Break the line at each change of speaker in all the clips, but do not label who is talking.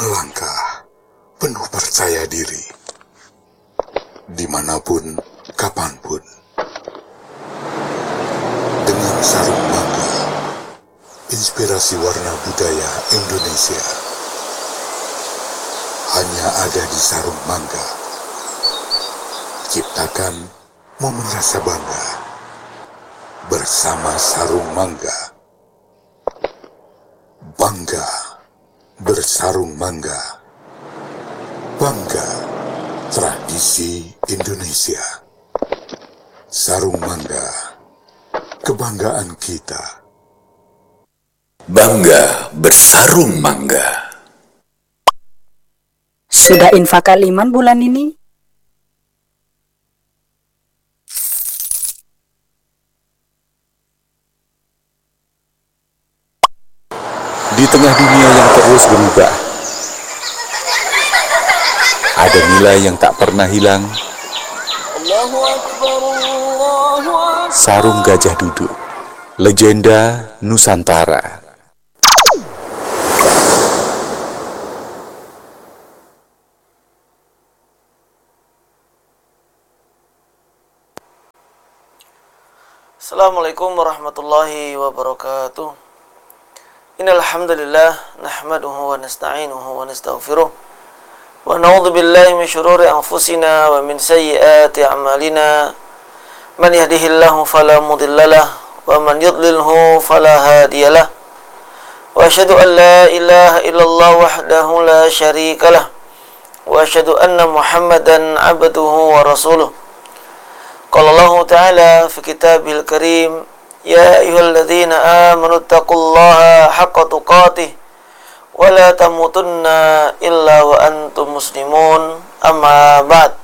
melangkah penuh percaya diri, dimanapun, kapanpun, dengan sarung mangga, inspirasi warna budaya Indonesia, hanya ada di sarung mangga. Ciptakan momen rasa bangga bersama sarung mangga. Bangga bersarung mangga. Bangga tradisi Indonesia. Sarung mangga, kebanggaan kita.
Bangga bersarung mangga.
Sudah infak kaliman bulan ini?
Di tengah dunia yang terus berubah, ada nilai yang tak pernah hilang. Sarung Gajah Duduk, legenda Nusantara.
Assalamualaikum warahmatullahi wabarakatuh. Innal hamdalillah nahmaduhu wa nasta'inuhu wa nastaghfiruh wa na'udzu billahi min shururi anfusina wa min sayyiati a'malina. Man yahdihillahu fala mudhillalah wa man yudlilhu fala hadiyalah. Wa asyhadu an la ilaha illallah wahdahu la syarikalah wa asyhadu anna Muhammadan 'abduhu wa rasuluh. Qala Allah ta'ala fi kitabil karim, ya ayyuhalladzina amanu taqullaha haqqa tuqatih wa la tamutunna illa wa antum muslimun, amma ba'd.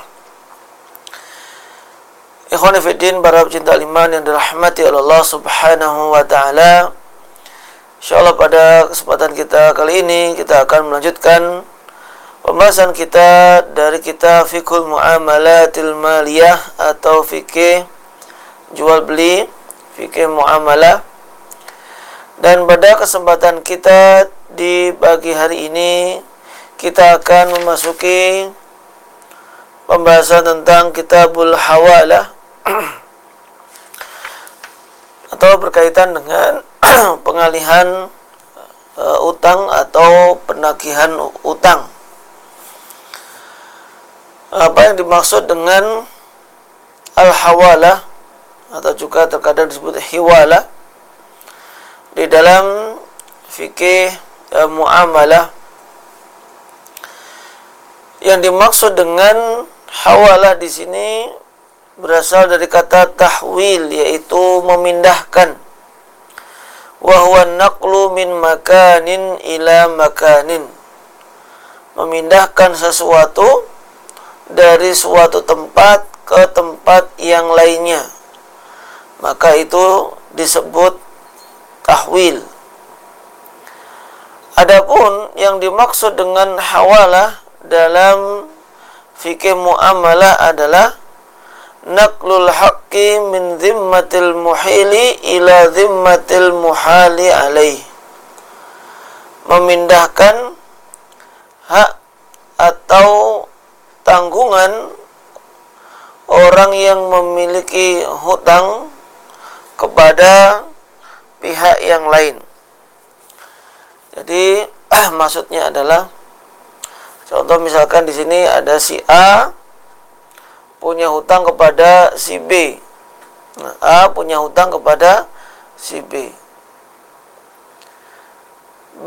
Ikhwani fiddin, para pecinta iman yang dirahmati oleh Allah subhanahu wa ta'ala, insyaallah pada kesempatan kita kali ini kita akan melanjutkan pembahasan kita dari kitab Fiqhul Muamalatil Maliyah atau fikih jual beli, fikih muamalah. Dan pada kesempatan kita di pagi hari ini kita akan memasuki pembahasan tentang Kitabul Hawalah atau berkaitan dengan pengalihan utang atau penagihan utang. Apa yang dimaksud dengan al-hawalah atau juga terkadang disebut hiwalah di dalam fikih muamalah? Yang dimaksud dengan hawalah di sini berasal dari kata tahwil, yaitu memindahkan. Wa huwa naqlu min makanin ila makanin, memindahkan sesuatu dari suatu tempat ke tempat yang lainnya, maka itu disebut tahwil. Adapun yang dimaksud dengan hawalah dalam fikih muamalah adalah naqlul haqqi min zimmatil muhili ila zimmatil muhali alaih, memindahkan hak atau tanggungan orang yang memiliki hutang kepada pihak yang lain. Jadi maksudnya adalah, contoh misalkan di sini ada si A punya hutang kepada si B. Nah, A punya hutang kepada si B. B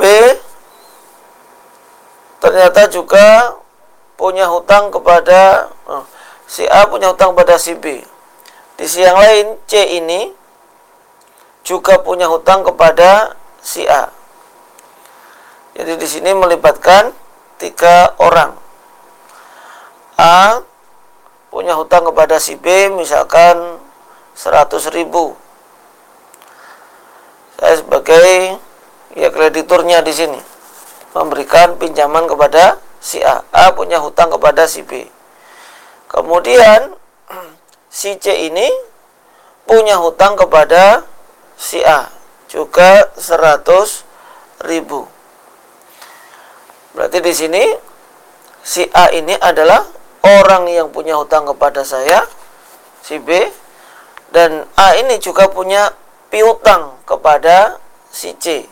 ternyata juga punya hutang kepada si A punya hutang pada si B. Di sisi yang lain, C ini juga punya hutang kepada si A. Jadi di sini melibatkan 3 orang. A punya hutang kepada si B misalkan 100.000. Saya sebagai krediturnya di sini memberikan pinjaman kepada si A. A punya hutang kepada si B. Kemudian si C ini punya hutang kepada si A juga 100.000. Berarti di sini si A ini adalah orang yang punya hutang kepada saya, si B, dan A ini juga punya piutang kepada si C.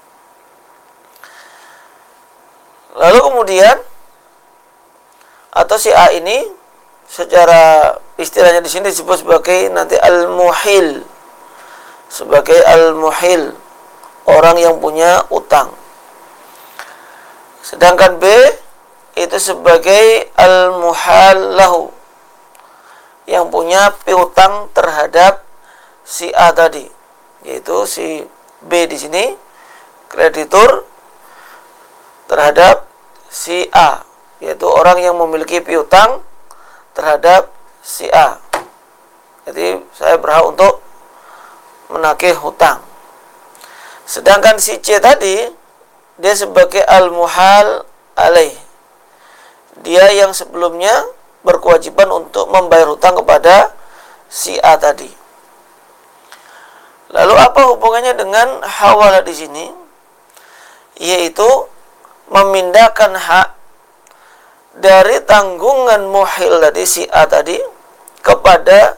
Lalu kemudian atau si A ini secara istilahnya di sini disebut sebagai nanti al-muhil, sebagai al-muhil, orang yang punya utang. Sedangkan B itu sebagai al-muhal lahu, yang punya piutang terhadap si A tadi, yaitu si B di sini kreditur terhadap si A, yaitu orang yang memiliki piutang terhadap si A. Jadi saya berhak untuk menagih hutang. Sedangkan si C tadi dia sebagai al-muhal alaih, dia yang sebelumnya berkewajiban untuk membayar hutang kepada si A tadi. Lalu apa hubungannya dengan hawalah di sini? Yaitu memindahkan hak dari tanggungan muhil tadi si A tadi kepada